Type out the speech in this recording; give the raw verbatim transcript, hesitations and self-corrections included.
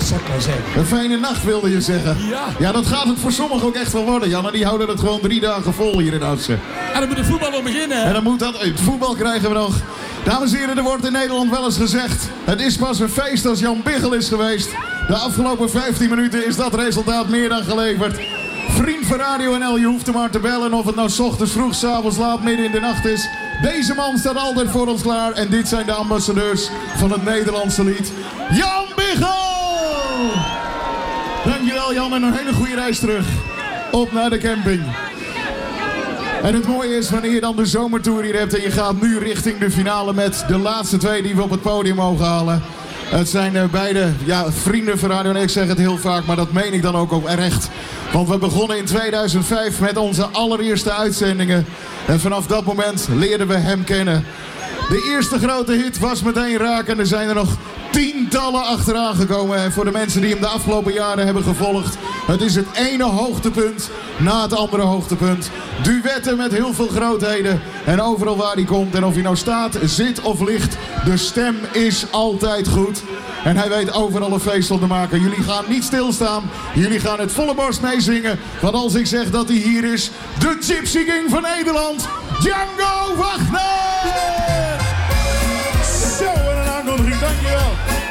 zou ik maar zeggen. Een fijne nacht wilde je zeggen. Ja. Ja, dat gaat het voor sommigen ook echt wel worden, Jan. En die houden het gewoon drie dagen vol hier in Assen. En dan moet de voetbal nog beginnen, hè? En dan moet dat... Het voetbal krijgen we nog. Dames en heren, er wordt in Nederland wel eens gezegd... Het is pas een feest als Jan Biggel is geweest. De afgelopen vijftien minuten is dat resultaat meer dan geleverd. Vriend van Radio N L, je hoeft hem maar te bellen. Of het nou 's ochtends vroeg, 's avonds laat, midden in de nacht is. Deze man staat altijd voor ons klaar. En dit zijn de ambassadeurs van het Nederlandse lied. Jan Biggel! Dankjewel Jan en een hele goede reis terug. Op naar de camping. En het mooie is wanneer je dan de zomertour hier hebt en je gaat nu richting de finale met de laatste twee die we op het podium mogen halen. Het zijn uh, beide ja, vrienden van Radio en ik zeg het heel vaak, maar dat meen ik dan ook, ook echt. Want we begonnen in tweeduizend vijf met onze allereerste uitzendingen. En vanaf dat moment leerden we hem kennen. De eerste grote hit was meteen raak en er zijn er nog tientallen achteraan gekomen. En voor de mensen die hem de afgelopen jaren hebben gevolgd, het is het ene hoogtepunt na het andere hoogtepunt. Duetten met heel veel grootheden. En overal waar hij komt en of hij nou staat, zit of ligt, de stem is altijd goed. En hij weet overal een feest van te maken. Jullie gaan niet stilstaan. Jullie gaan het volle borst meezingen. Want als ik zeg dat hij hier is, de Gypsy King van Nederland, Django Wagner! Zo, en een aankondiging, dankjewel.